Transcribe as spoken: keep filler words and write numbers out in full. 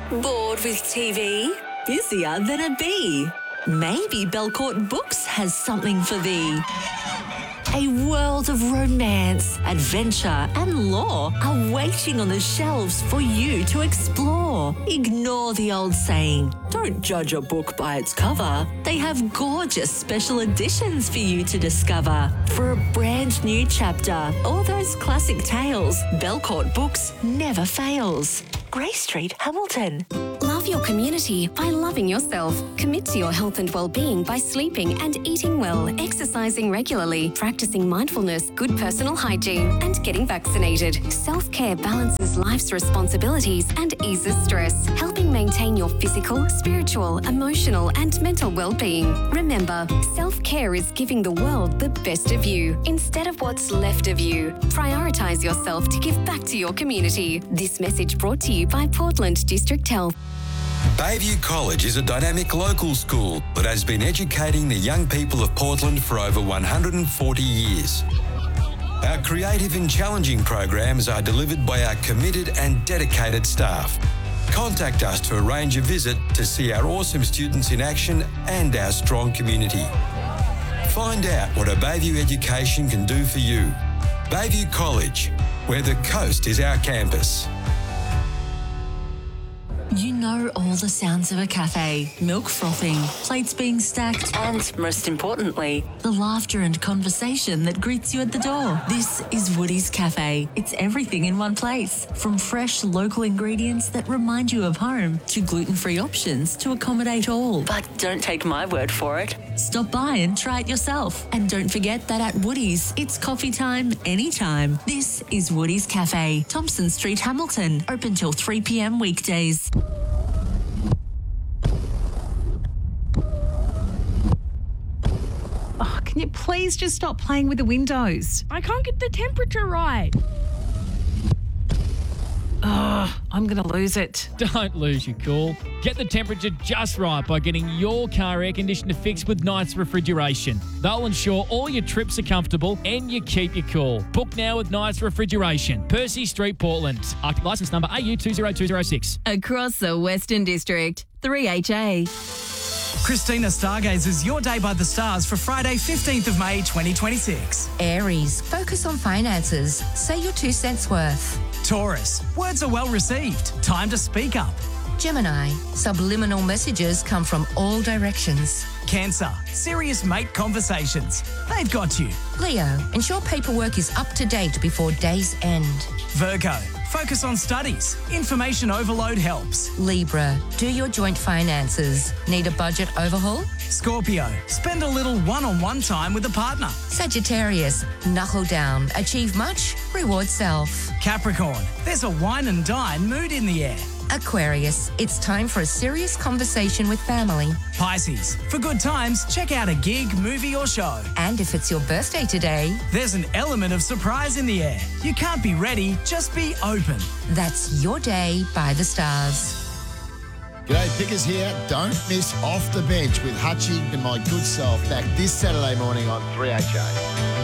Bored with T V? Busier than a bee? Maybe Belcourt Books has something for thee. A world of romance, adventure and lore are waiting on the shelves for you to explore. Ignore the old saying, don't judge a book by its cover. They have gorgeous special editions for you to discover. For a brand new chapter, all those classic tales, Belcourt Books never fails. Grey Street, Hamilton. Love your community by loving yourself. Commit to your health and well-being by sleeping and eating well, exercising regularly, practicing mindfulness, good personal hygiene, and getting vaccinated. Self-care balances life's responsibilities and eases stress, helping maintain your physical, spiritual, emotional, and mental well-being. Remember, self-care is giving the world the best of you instead of what's left of you. Prioritise yourself to give back to your community. This message brought to you by Portland District Health. Bayview College is a dynamic local school that has been educating the young people of Portland for over one hundred forty years. Our creative and challenging programs are delivered by our committed and dedicated staff. Contact us to arrange a visit to see our awesome students in action and our strong community. Find out what a Bayview education can do for you. Bayview College, where the coast is our campus. You know all the sounds of a cafe, milk frothing, plates being stacked, and most importantly, the laughter and conversation that greets you at the door. This is Woody's Cafe. It's everything in one place, from fresh local ingredients that remind you of home to gluten-free options to accommodate all. But don't take my word for it. Stop by and try it yourself. And don't forget that at Woody's, it's coffee time anytime. This is Woody's Cafe, Thompson Street, Hamilton. Open till three p.m. weekdays. Oh, can you please just stop playing with the windows? I can't get the temperature right. Ugh, I'm going to lose it. Don't lose your cool. Get the temperature just right by getting your car air conditioner fixed with Knights Refrigeration. They'll ensure all your trips are comfortable and you keep your cool. Book now with Knights Refrigeration. Percy Street, Portland. Arctic licence number A U two zero two zero six. Across the Western District, three H A. Christina Stargazers your day by the stars for Friday, fifteenth of May, twenty twenty-six. Aries, focus on finances. Say your two cents worth. Taurus, words are well received. Time to speak up. Gemini, subliminal messages come from all directions. Cancer, serious mate conversations. They've got you. Leo, ensure paperwork is up to date before day's end. Virgo, focus on studies. Information overload helps. Libra, do your joint finances. Need a budget overhaul? Scorpio, spend a little one-on-one time with a partner. Sagittarius, knuckle down. Achieve much, reward self. Capricorn, there's a wine and dine mood in the air. Aquarius, it's time for a serious conversation with family. Pisces, for good times, check out a gig, movie or show. And if it's your birthday today, there's an element of surprise in the air. You can't be ready, just be open. That's your day by the stars. G'day, Pickers here. Don't miss Off the Bench with Hutchie and my good self back this Saturday morning on three H A.